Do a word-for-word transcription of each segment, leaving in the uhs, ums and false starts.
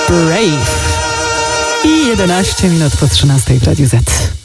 Brave. I jedenaście minut po trzynastej w Radiu Z.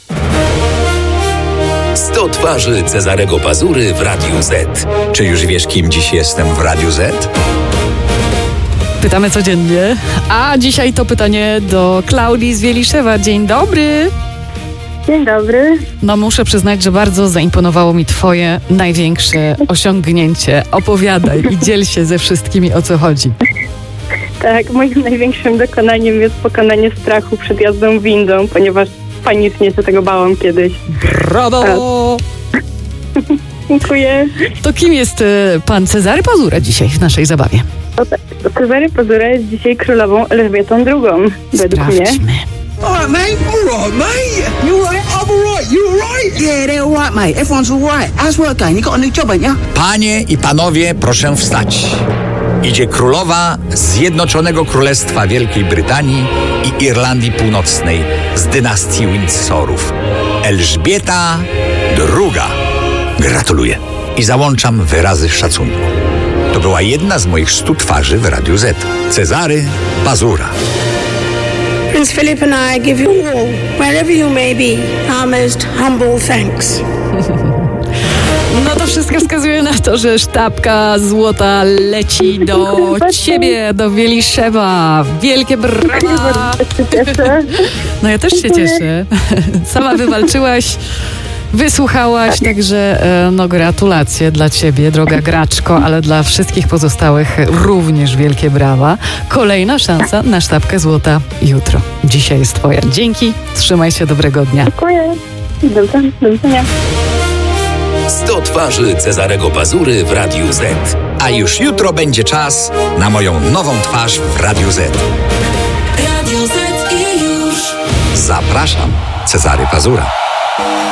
sto twarzy Cezarego Pazury w Radiu Z. Czy już wiesz, kim dziś jestem w Radiu Z? Pytamy codziennie, a dzisiaj to pytanie do Klaudii z Wieliszewa. Dzień dobry. Dzień dobry. No muszę przyznać, że bardzo zaimponowało mi twoje największe osiągnięcie. Opowiadaj i dziel się ze wszystkimi, o co chodzi. Tak, moim największym dokonaniem jest pokonanie strachu przed jazdą windą, ponieważ panicznie się tego bałam kiedyś. Brawo! Dziękuję. To kim jest y, pan Cezary Pazura dzisiaj w naszej zabawie? O tak, Cezary Pazura jest dzisiaj królową Elżbietą drugą, według mnie. Sprawdźmy. Alright, mate. Alright, mate. You alright? I'm alright. You alright? Yeah, they're alright, mate. Everyone's alright. How's work going? You got a new job, ain't you? Panie i panowie, proszę wstać. Idzie królowa Zjednoczonego Królestwa Wielkiej Brytanii i Irlandii Północnej z dynastii Windsorów. Elżbieta druga. Gratuluję i załączam wyrazy szacunku. To była jedna z moich stu twarzy w Radiu Z. Cezary Pazura. Prince Philip and I give you all, wherever you may be, our most humble thanks. No to wszystko wskazuje na to, że sztabka złota leci do ciebie, do Wieliszewa. Wielkie brawa! No ja też się cieszę. Sama wywalczyłaś, wysłuchałaś, także no gratulacje dla ciebie, droga graczko, ale dla wszystkich pozostałych również wielkie brawa. Kolejna szansa na sztabkę złota jutro. Dzisiaj jest twoja. Dzięki, trzymaj się, dobrego dnia. Dziękuję. Dobrze, do widzenia. sto twarzy Cezarego Pazury w Radiu Z. A już jutro będzie czas na moją nową twarz w Radiu Z. Radio Z i już. Zapraszam, Cezary Pazura.